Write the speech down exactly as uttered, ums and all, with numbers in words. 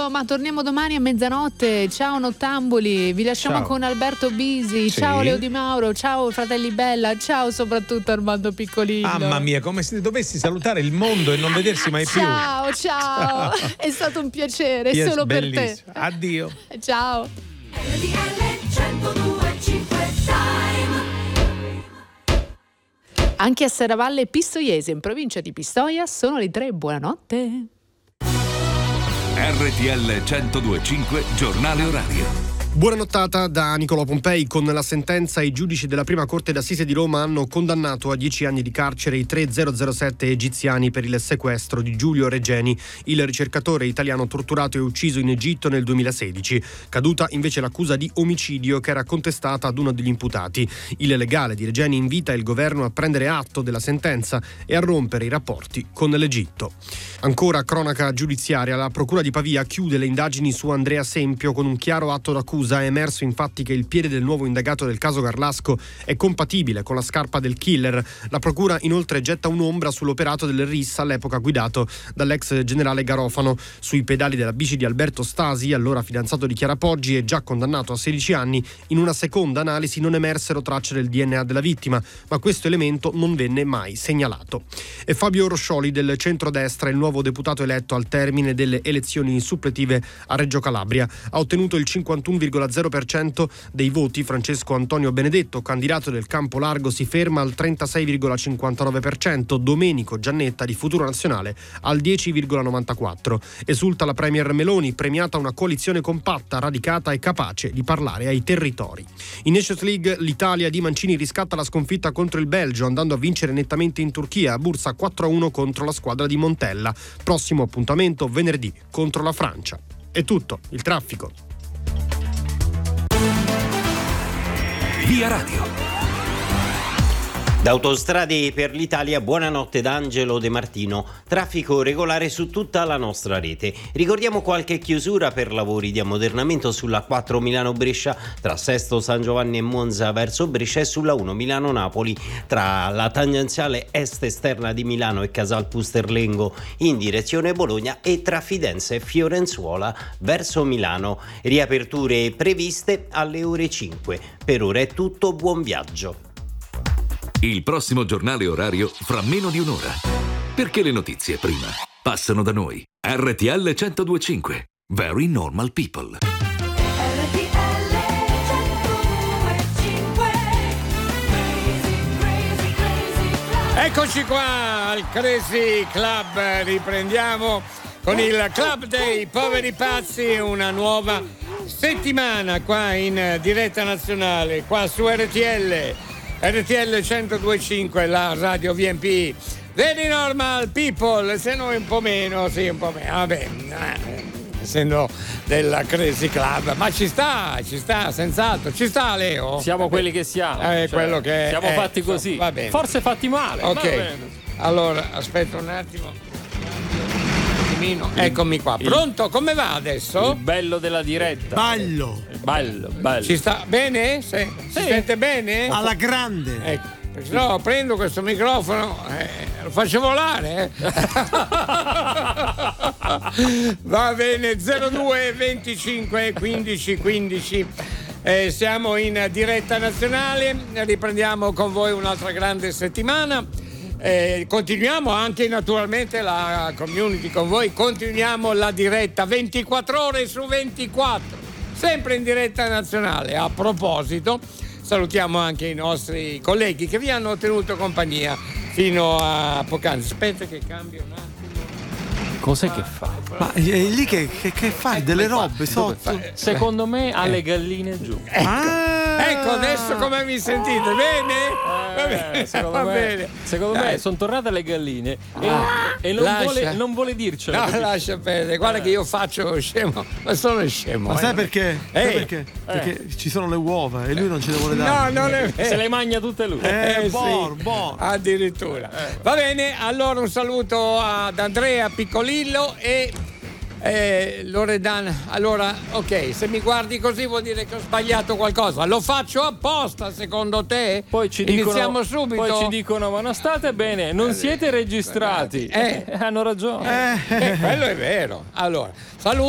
Piccolillo, ma torniamo domani a mezzanotte. Ciao Nottambuli, vi lasciamo Ciao. con Alberto Bisi. Sì. Ciao Leo Di Mauro, ciao Fratelli Bella, ciao soprattutto Armando Piccolillo. Mamma mia, come se dovessi salutare il mondo e non vedersi mai più. Ciao, ciao, è stato un piacere, Yes, solo per te. bellissimo. Addio. Ciao. Anche a Serravalle Pistoiese, in provincia di Pistoia, sono le tre. Buonanotte. R T L centodue e cinque, giornale orario. Buonanottata da Nicolò Pompei. Con la sentenza i giudici della prima corte d'assise di Roma hanno condannato a dieci anni di carcere i tre zero zero sette egiziani per il sequestro di Giulio Regeni, il ricercatore italiano torturato e ucciso in Egitto nel duemilasedici. Caduta invece l'accusa di omicidio che era contestata ad uno degli imputati. Il legale di Regeni invita il governo a prendere atto della sentenza e a rompere i rapporti con l'Egitto. Ancora cronaca giudiziaria. La procura di Pavia chiude le indagini su Andrea Sempio con un chiaro atto d'accusa. È emerso infatti che il piede del nuovo indagato del caso Garlasco è compatibile con la scarpa del killer. La procura inoltre getta un'ombra sull'operato del R I S all'epoca guidato dall'ex generale Garofano. Sui pedali della bici di Alberto Stasi, allora fidanzato di Chiara Poggi e già condannato a sedici anni, in una seconda analisi non emersero tracce del D N A della vittima, ma questo elemento non venne mai segnalato. E Fabio Roscioli del centrodestra, il nuovo deputato eletto al termine delle elezioni suppletive a Reggio Calabria, ha ottenuto il cinquantuno virgola zero per cento dei voti. Francesco Antonio Benedetto, candidato del Campo Largo, si ferma al trentasei virgola cinquantanove per cento. Domenico Giannetta di Futuro Nazionale al dieci virgola novantaquattro per cento. Esulta la premier Meloni, premiata una coalizione compatta, radicata e capace di parlare ai territori. In Nations League l'Italia di Mancini riscatta la sconfitta contro il Belgio, andando a vincere nettamente in Turchia a Bursa quattro a uno contro la squadra di Montella. Prossimo appuntamento venerdì contro la Francia. È tutto, il traffico. Via Radio. Da Autostrade per l'Italia, buonanotte da Angelo De Martino. Traffico regolare su tutta la nostra rete. Ricordiamo qualche chiusura per lavori di ammodernamento sulla quattro Milano-Brescia, tra Sesto San Giovanni e Monza verso Brescia, e sulla uno Milano-Napoli, tra la tangenziale est esterna di Milano e Casal Pusterlengo in direzione Bologna, e tra Fidenza e Fiorenzuola verso Milano. Riaperture previste alle ore cinque. Per ora è tutto, buon viaggio. Il prossimo giornale orario fra meno di un'ora. Perché le notizie prima passano da noi. R T L centodue e cinque. Very normal people. Eccoci qua al Crazy Club. Riprendiamo con il Club dei Poveri Pazzi, una nuova settimana qua in diretta nazionale, qua su R T L. R T L centodue e cinque, la radio V M P. Very normal people, se no un po' meno, sì, un po' meno, vabbè, essendo della Crazy Club, ma ci sta, ci sta, senz'altro, ci sta Leo? Siamo quelli che siamo. Eh, cioè, quello che siamo è, fatti così. Va bene. Forse fatti male. Ok, va bene. allora, aspetta un attimo. Eccomi qua, pronto? Come va adesso? Il bello della diretta. Bello. Bello, bello. Ci sta bene? Se, si Sì. sente bene? Alla grande. Ecco, perché no, prendo questo microfono e lo faccio volare. Eh. Va bene, zero due venticinque quindici quindici. Eh, siamo in diretta nazionale, riprendiamo con voi un'altra grande settimana. Eh, continuiamo anche naturalmente la community con voi, continuiamo la diretta ventiquattro ore su ventiquattro, sempre in diretta nazionale. A proposito, salutiamo anche i nostri colleghi che vi hanno tenuto compagnia fino a poc'anzi. Aspetta che cambio un attimo. Cos'è che fa? Ma è lì che, che, che fai? Delle robe sotto? Secondo me ha le galline giù. Ecco. Ecco adesso come mi sentite? Bene? Va bene, secondo va me, bene. secondo me sono tornate le galline e, Ah, e non, lascia. vuole, non vuole dircelo. No, capisci? lascia perdere. Guarda che io faccio scemo, ma sono scemo. Ma eh. sai perché? Sai Eh. perché? Perché ci sono le uova e lui non ce le vuole dare. No, non è vero. Se le mangia tutte lui. Eh, Eh, buono, sì. buono. Addirittura. Va bene, allora un saluto ad Andrea Piccolillo e eh, Loredana. Allora, ok, se mi guardi così vuol dire che ho sbagliato qualcosa. Lo faccio apposta, secondo te? Poi ci Iniziamo dicono, subito. Poi ci dicono, ma non state bene, non siete registrati. Eh. Hanno ragione. Eh, quello è vero. Allora, saluto.